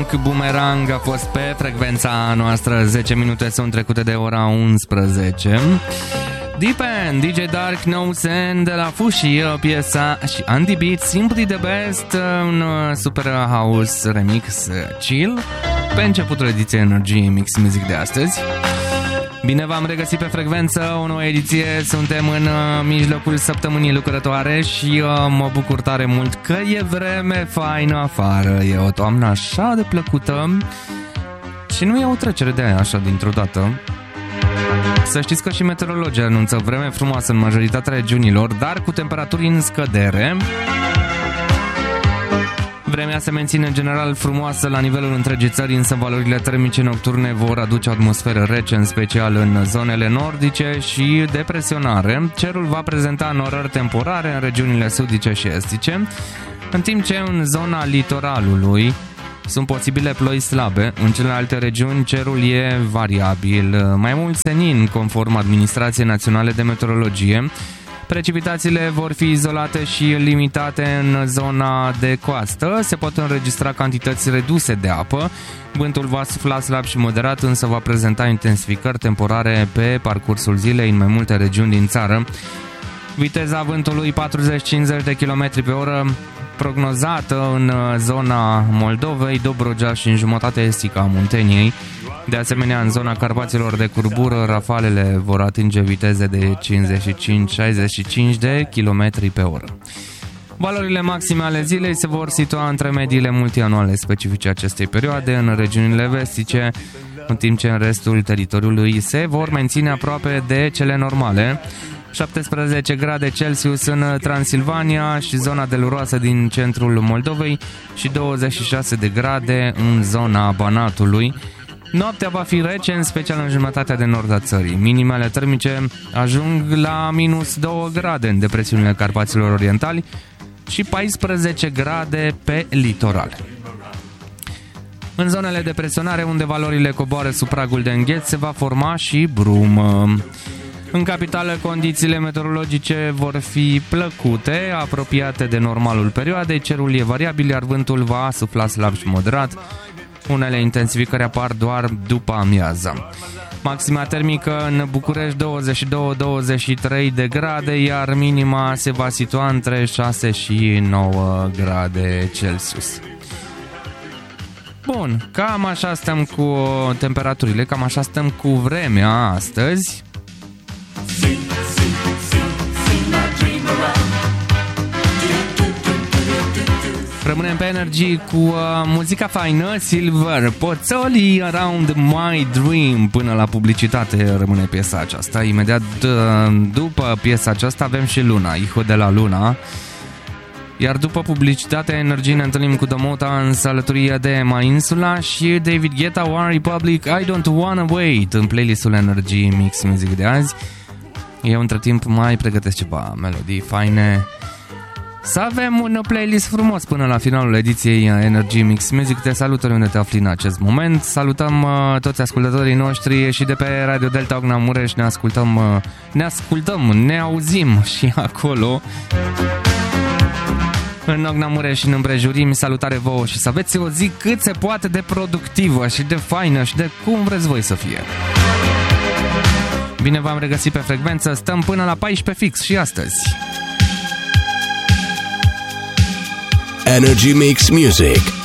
Boomerang a fost pe frecvența noastră. 10 minute sunt trecute de ora 11. Deep End, DJ Dark Nose and de la Fushi, piesa și Andy Beat, Simply the Best, un super house remix chill pe începutul ediției Energy Mix Music de astăzi. Bine v-am regăsit pe frecvență, o nouă ediție, suntem în mijlocul săptămânii lucrătoare și mă bucur tare mult că e vreme faină afară, e o toamnă așa de plăcută și nu e o trecere de aia așa dintr-o dată. Să știți că și meteorologii anunță vreme frumoasă în majoritatea regiunilor, dar cu temperaturi în scădere. Vremea se menține în general frumoasă la nivelul întregii țări, însă valorile termice nocturne vor aduce o atmosferă rece, în special în zonele nordice și depresionare. Cerul va prezenta norări temporare în regiunile sudice și estice, în timp ce în zona litoralului sunt posibile ploi slabe. În celelalte regiuni cerul e variabil, mai mult senin, conform Administrației Naționale de Meteorologie. Precipitațiile vor fi izolate și limitate în zona de coastă. Se pot înregistra cantități reduse de apă. Vântul va sufla slab și moderat, însă va prezenta intensificări temporare pe parcursul zilei în mai multe regiuni din țară. Viteza vântului 40-50 de km pe oră prognozată în zona Moldovei, Dobrogea și în jumătatea estică a Munteniei. De asemenea, în zona Carpaților de curbură, rafalele vor atinge viteze de 55-65 de km pe oră. Valorile maxime ale zilei se vor situa între mediile multianuale specifice acestei perioade în regiunile vestice, în timp ce în restul teritoriului se vor menține aproape de cele normale. 17 grade Celsius în Transilvania și zona deluroasă din centrul Moldovei și 26 de grade în zona Banatului. Noaptea va fi rece, în special în jumătatea de nord a țării. Minimele termice ajung la minus 2 grade în depresiunile Carpaților Orientali și 14 grade pe litoral. În zonele de presionare, unde valorile coboară sub pragul de îngheț, se va forma și brumă. În capitală, condițiile meteorologice vor fi plăcute, apropiate de normalul perioadei, cerul e variabil, iar vântul va sufla slab și moderat. Unele intensificări apar doar după amiază. Maxima termică în București 22-23 de grade, iar minima se va situa între 6 și 9 grade Celsius. Bun, cam așa stăm cu temperaturile, cam așa stăm cu vremea astăzi. Rămânem pe Energy cu muzica faină, Silver, Pozzoli, Around My Dream. Până la publicitate rămâne piesa aceasta. Imediat după piesa aceasta avem și Luna, Hijo de la Luna. Iar după publicitatea Energy ne întâlnim cu Domota în sălătoria de Emma Insula și David Guetta, One Republic, I Don't Wanna Wait în playlistul Energy Mix Music de azi. Eu între timp mai pregătesc ceva melodii faine. Să avem un playlist frumos până la finalul ediției Energy Mix Music. Te salut oriunde te afli în acest moment. Salutăm toți ascultătorii noștri și de pe Radio Delta Ogna Mureș. Ne auzim și acolo în Ogna Mureș și în împrejurimi. Salutare vouă și să aveți o zi cât se poate de productivă și de faină și de cum vreți voi să fie. Bine v-am regăsit pe frecvență. Stăm până la 14 fix și astăzi. Energy Mix Music.